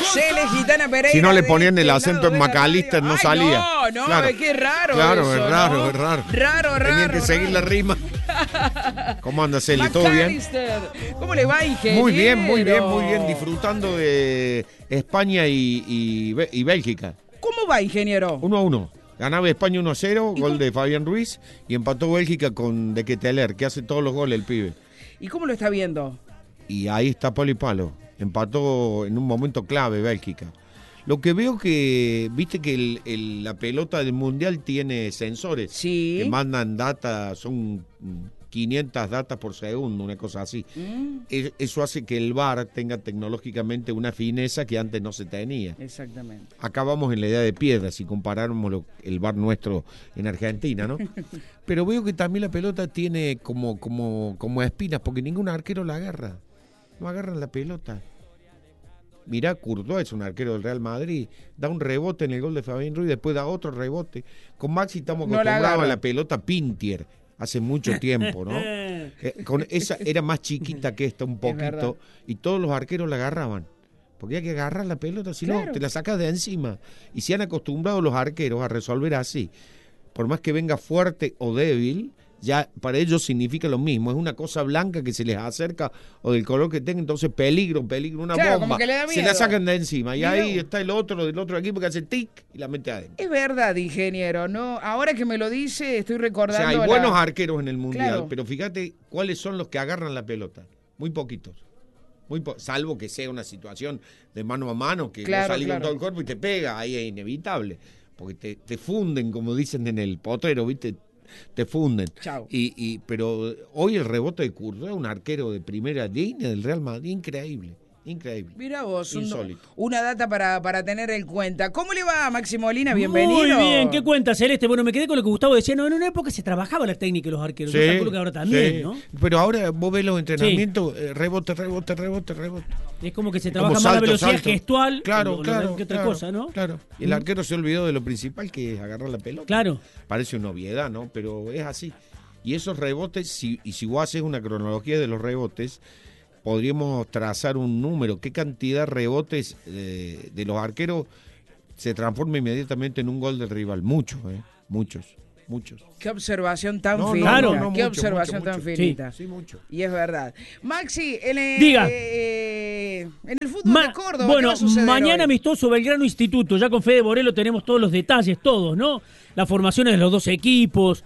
Cele, Gitana Pereira. Si no le ponían el acento en McAllister, no salía. No, claro. es que es raro. Claro, eso, es raro, ¿no? es raro. Raro. Tenían que seguir la rima. ¿Cómo anda, Celi? ¿Todo bien? ¿Cómo le va, ingeniero? Muy bien. Disfrutando de España y Bélgica. ¿Cómo va, ingeniero? 1-1. Ganaba España 1-0, gol de Fabián Ruiz, y empató Bélgica con De Ketelaere, que hace todos los goles el pibe. ¿Y cómo lo está viendo? Y ahí está palo y palo. Empató en un momento clave Bélgica. Lo que veo que, viste que la pelota del Mundial tiene sensores. Sí. Que mandan data, son 500 datas por segundo, una cosa así. Eso hace que el VAR tenga tecnológicamente una fineza que antes no se tenía. Exactamente. Acá vamos en la edad de piedra, si comparáramos el VAR nuestro en Argentina, ¿no? Pero veo que también la pelota tiene como espinas, porque ningún arquero la agarra. No agarran la pelota. Mirá, Courtois es un arquero del Real Madrid, da un rebote en el gol de Fabián Ruiz, después da otro rebote. Con Maxi estamos acostumbrados a la pelota Pintier, hace mucho tiempo, ¿no? Con esa era más chiquita que esta un poquito, y todos los arqueros la agarraban. Porque hay que agarrar la pelota, si no, te la sacas de encima. Y se han acostumbrado los arqueros a resolver así. Por más que venga fuerte o débil, ya para ellos significa lo mismo, es una cosa blanca que se les acerca o del color que tenga, entonces peligro, una bomba, se la sacan de encima y ahí está el otro del otro equipo que hace tic y la mete adentro. Es verdad, ingeniero, ¿no? Ahora que me lo dice, estoy recordando. O sea, hay buenos arqueros en el Mundial, pero fíjate cuáles son los que agarran la pelota, muy poquitos. Salvo que sea una situación de mano a mano, que no salís con todo el cuerpo y te pega, ahí es inevitable, porque te funden, como dicen en el potrero, ¿viste? Te funden. Chau. Pero hoy el rebote de Courtois, un arquero de primera línea del Real Madrid, increíble. Mira vos, insólito. Una data para tener en cuenta. ¿Cómo le va, Maxi Molina? Bienvenido. Muy bien, ¿qué cuenta, Celeste? Bueno, me quedé con lo que Gustavo decía, no, en una época se trabajaba la técnica de los arqueros, yo calculo que ahora también, ¿no? Pero ahora vos ves los entrenamientos, rebote. Es como que se trabaja más la velocidad gestual que otra cosa, ¿no? Claro, y el arquero se olvidó de lo principal, que es agarrar la pelota. Claro. Parece una obviedad, ¿no? Pero es así. Y esos rebotes, si vos haces una cronología de los rebotes, podríamos trazar un número, qué cantidad de rebotes de los arqueros se transforma inmediatamente en un gol del rival. Muchos. Qué observación tan finita. Qué observación tan finita. Sí, mucho. Y es verdad. Maxi, Diga. En el fútbol de Córdoba, bueno, ¿qué va a suceder mañana hoy? amistoso Belgrano Instituto, ya con Fede Borello tenemos todos los detalles, todos, ¿no? Las formaciones de los dos equipos,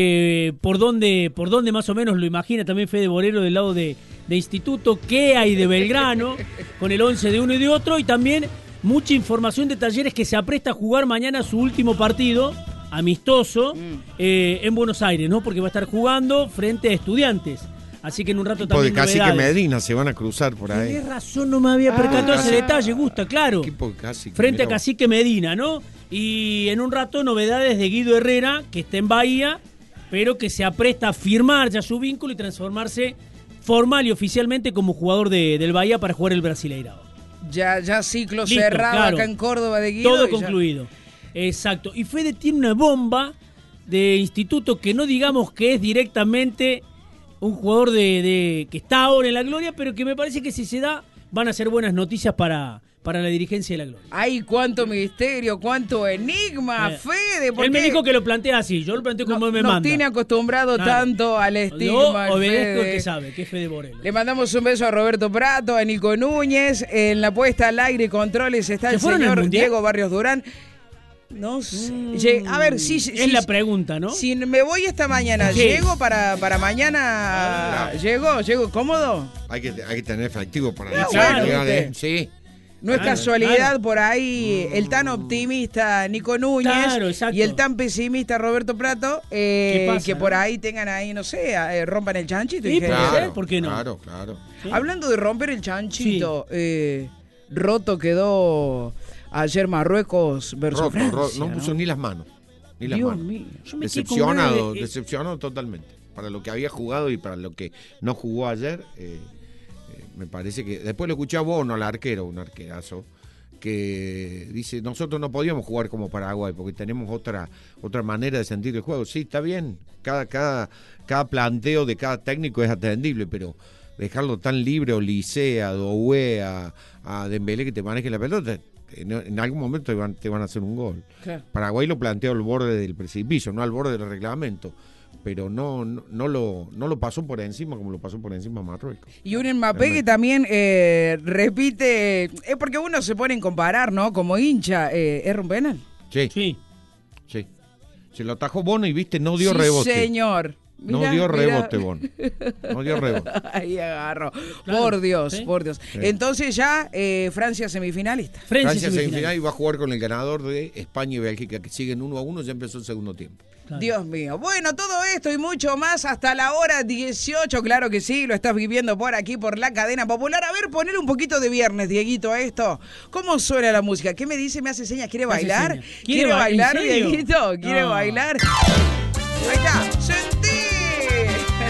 por dónde más o menos lo imagina también Fede Borello del lado de Instituto, qué hay de Belgrano, con el 11 de uno y de otro, y también mucha información de Talleres que se apresta a jugar mañana su último partido amistoso en Buenos Aires, ¿no? Porque va a estar jugando frente a Estudiantes. Así que en un rato también de Cacique novedades. Medina se van a cruzar por ahí. Tienes razón, no me había percatado ese detalle, Gusta, claro. Frente a Cacique Medina, ¿no? Y en un rato novedades de Guido Herrera, que está en Bahía, pero que se apresta a firmar ya su vínculo y transformarse formal y oficialmente como jugador del Bahía para jugar el Brasileirao. Ya ciclo Listo, cerrado claro. acá en Córdoba de Guido. Todo concluido. Exacto. Y Fede tiene una bomba de Instituto que no digamos que es directamente un jugador que está ahora en la gloria, pero que me parece que si se da van a ser buenas noticias para la dirigencia de la gloria. Ay, cuánto misterio, cuánto enigma, Fede. Él me dijo que lo plantea así, yo lo planteo como me manda. Nos tiene acostumbrado tanto al estigma. Yo obedezco el que sabe, que es Fede Borello. Le mandamos un beso a Roberto Prato, a Nico Núñez. En la puesta al aire y controles está el señor Diego Barrios Durán. No sé. A ver, sí. Es la pregunta, ¿no? Si me voy esta mañana, ¿llego para mañana? ¿Llego cómodo? Hay que tener efectivo para llegar, sí. No es casualidad por ahí el tan optimista Nico Núñez y el tan pesimista Roberto Prato, que por ahí tengan ahí, no sé, rompan el chanchito. Sí, claro, ¿por qué no? Claro. Sí. Hablando de romper el chanchito, roto quedó ayer Marruecos versus Francia. No puso ni las manos. Dios mío. Decepcionado totalmente. Para lo que había jugado y para lo que no jugó ayer, me parece que... Después lo escuché a Bono, al arquero, un arquerazo, que dice, nosotros no podíamos jugar como Paraguay porque tenemos otra manera de sentir el juego. Sí, está bien, cada planteo de cada técnico es atendible, pero dejarlo tan libre, Olise, a Doué, a Dembélé, que te maneje la pelota. En algún momento te van a hacer un gol. Claro. Paraguay lo planteó al borde del precipicio, no al borde del reglamento, pero no lo pasó por encima como lo pasó por encima Marruecos. Y un Mbappé que también repite, es porque uno se pone en comparar, ¿no? Como hincha, ¿es un penal? Sí. Se lo atajó Bono y viste, no dio rebote. Sí, señor. No dio rebote, Bono. No dio rebote. Ahí agarró. Claro, por Dios. Sí. Sí. Entonces ya Francia semifinalista. Francia semifinal y va a jugar con el ganador de España y Bélgica, que siguen 1-1, ya empezó el segundo tiempo. Claro. Dios mío. Bueno, todo esto y mucho más hasta la hora 18, claro que sí, lo estás viviendo por aquí, por la cadena popular. A ver, poner un poquito de viernes, Dieguito, a esto. ¿Cómo suena la música? ¿Qué me dice? ¿Me hace señas? ¿Quiere bailar? ¿Quiere bailar, Dieguito? ¿Quiere bailar? Ahí está. Sentí.